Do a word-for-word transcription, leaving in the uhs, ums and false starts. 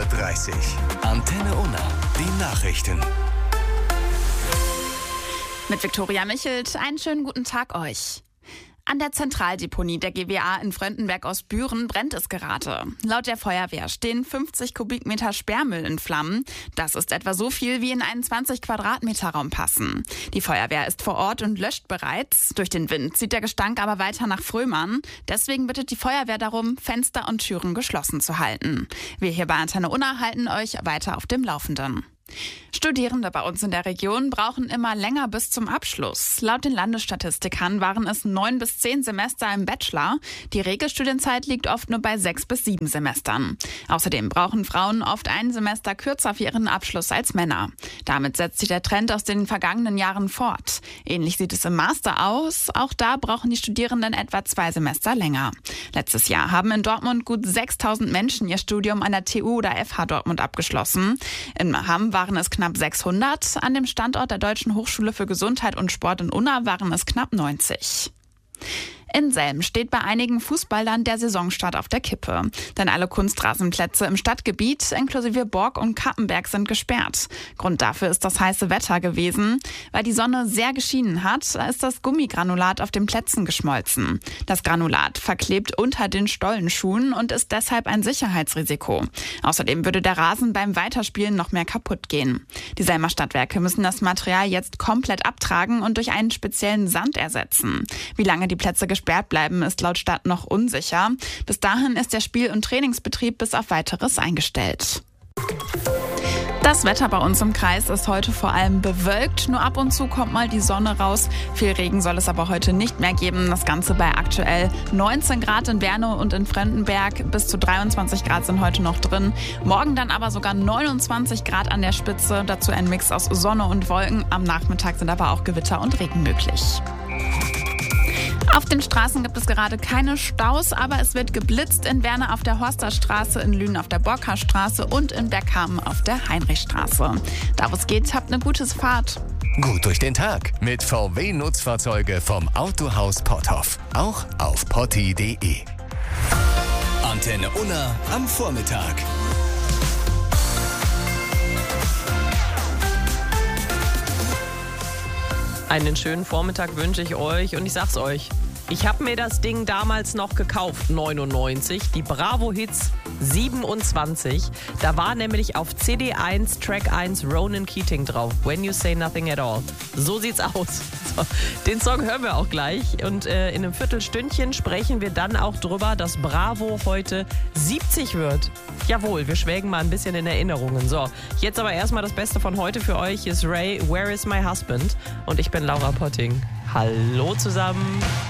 Uhr dreißig. Antenne Unna, die Nachrichten. Mit Viktoria Michelt, einen schönen guten Tag euch. An der Zentraldeponie der G W A in Fröndenberg aus Büren brennt es gerade. Laut der Feuerwehr stehen fünfzig Kubikmeter Sperrmüll in Flammen. Das ist etwa so viel, wie in einen zwanzig Quadratmeter Raum passen. Die Feuerwehr ist vor Ort und löscht bereits. Durch den Wind zieht der Gestank aber weiter nach Frömern. Deswegen bittet die Feuerwehr darum, Fenster und Türen geschlossen zu halten. Wir hier bei Antenne Unna halten euch weiter auf dem Laufenden. Studierende bei uns in der Region brauchen immer länger bis zum Abschluss. Laut den Landesstatistikern waren es neun bis zehn Semester im Bachelor. Die Regelstudienzeit liegt oft nur bei sechs bis sieben Semestern. Außerdem brauchen Frauen oft ein Semester kürzer für ihren Abschluss als Männer. Damit setzt sich der Trend aus den vergangenen Jahren fort. Ähnlich sieht es im Master aus. Auch da brauchen die Studierenden etwa zwei Semester länger. Letztes Jahr haben in Dortmund gut sechstausend Menschen ihr Studium an der T U oder F H Dortmund abgeschlossen. In Hamm waren es knapp sechshundert. An dem Standort der Deutschen Hochschule für Gesundheit und Sport in Unna waren es knapp neunzig. In Selm steht bei einigen Fußballern der Saisonstart auf der Kippe. Denn alle Kunstrasenplätze im Stadtgebiet inklusive Borg und Kappenberg sind gesperrt. Grund dafür ist das heiße Wetter gewesen. Weil die Sonne sehr geschienen hat, ist das Gummigranulat auf den Plätzen geschmolzen. Das Granulat verklebt unter den Stollenschuhen und ist deshalb ein Sicherheitsrisiko. Außerdem würde der Rasen beim Weiterspielen noch mehr kaputt gehen. Die Selmer Stadtwerke müssen das Material jetzt komplett abtragen und durch einen speziellen Sand ersetzen. Wie lange die Plätze gesperrt bleiben, ist laut Stadt noch unsicher. Bis dahin ist der Spiel- und Trainingsbetrieb bis auf Weiteres eingestellt. Das Wetter bei uns im Kreis ist heute vor allem bewölkt. Nur ab und zu kommt mal die Sonne raus. Viel Regen soll es aber heute nicht mehr geben. Das Ganze bei aktuell neunzehn Grad in Wernau und in Fröndenberg. Bis zu dreiundzwanzig Grad sind heute noch drin. Morgen dann aber sogar neunundzwanzig Grad an der Spitze. Dazu ein Mix aus Sonne und Wolken. Am Nachmittag sind aber auch Gewitter und Regen möglich. Auf den Straßen gibt es gerade keine Staus, aber es wird geblitzt in Werne auf der Horsterstraße, in Lünen auf der Borkerstraße und in Bergkamen auf der Heinrichstraße. Da wo es geht, habt eine gute Fahrt. Gut durch den Tag mit V W-Nutzfahrzeuge vom Autohaus Potthoff. Auch auf potti punkt de. Antenne Unna am Vormittag. Einen schönen Vormittag wünsche ich euch und ich sag's euch, ich habe mir das Ding damals noch gekauft, neunundneunzig, die Bravo Hits siebenundzwanzig. Da war nämlich auf C D eins, Track eins Ronan Keating drauf, When You Say Nothing at All. So sieht's aus. So, den Song hören wir auch gleich und äh, in einem Viertelstündchen sprechen wir dann auch drüber, dass Bravo heute siebzig wird. Jawohl, wir schwelgen mal ein bisschen in Erinnerungen. So, jetzt aber erstmal das Beste von heute für euch. Hier ist Ray, Where is my husband? Und ich bin Laura Potting. Hallo zusammen.